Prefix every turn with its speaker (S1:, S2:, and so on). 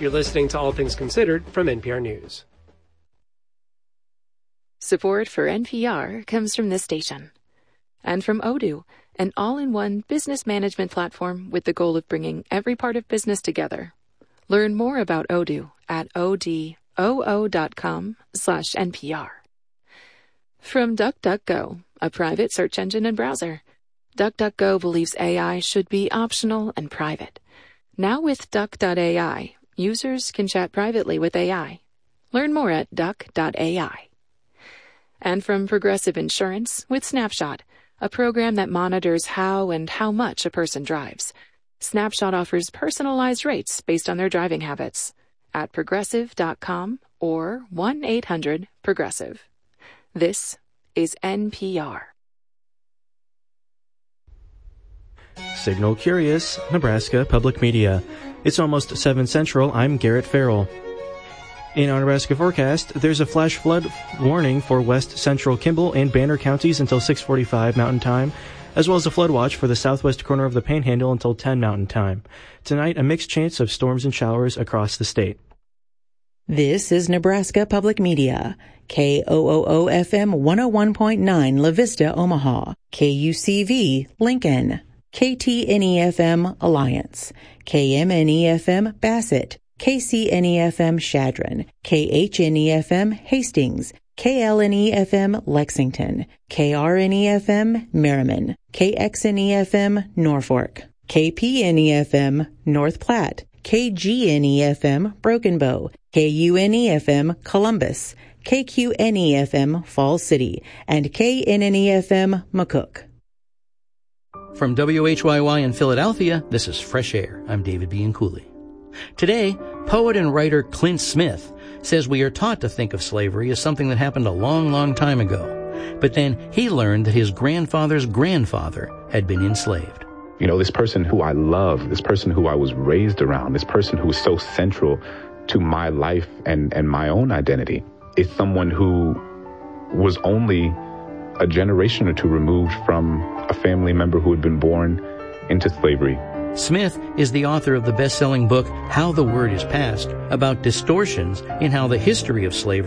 S1: You're listening to All Things Considered from NPR News.
S2: Support for NPR comes from this station. And from Odoo, an all-in-one business management platform with the goal of bringing every part of business together. Learn more about Odoo at odoo.com/NPR. From DuckDuckGo, a private search engine and browser. DuckDuckGo believes AI should be optional and private. Now with Duck.ai, users can chat privately with AI. Learn more at duck.ai. And from Progressive Insurance with Snapshot, a program that monitors how and how much a person drives. Snapshot offers personalized rates based on their driving habits at progressive.com or 1-800-PROGRESSIVE. This is NPR.
S3: Signal Curious, Nebraska Public Media. It's almost 7 Central. I'm Garrett Farrell. In our Nebraska forecast, there's a flash flood warning for west central Kimball and Banner counties until 6:45 Mountain Time, as well as a flood watch for the southwest corner of the Panhandle until 10 Mountain Time. Tonight, a mixed chance of storms and showers across the state.
S4: This is Nebraska Public Media. KOOO-FM 101.9 La Vista, Omaha. KUCV, Lincoln. KTNE-FM, Alliance. KMNE-FM, Bassett. KCNE-FM, Chadron. KHNE-FM, Hastings. KLNE-FM, Lexington. KRNE-FM, Merriman. KXNE-FM, Norfolk. KPNE-FM, North Platte. KGNE-FM, Broken Bow. KUNE-FM, Columbus. KQNE-FM, Falls City. And KNNE-FM, McCook.
S5: From WHYY in Philadelphia, this is Fresh Air. I'm David Bianculli. Today, poet and writer Clint Smith says we are taught to think of slavery as something that happened a long, long time ago. But then he learned that his grandfather's grandfather had been enslaved.
S6: You know, this person who I love, this person who I was raised around, this person who was so central to my life and my own identity is someone who was only a generation or two removed from a family member who had been born into slavery.
S5: Smith is the author of the best-selling book, How the Word is Passed, about distortions in how the history of slavery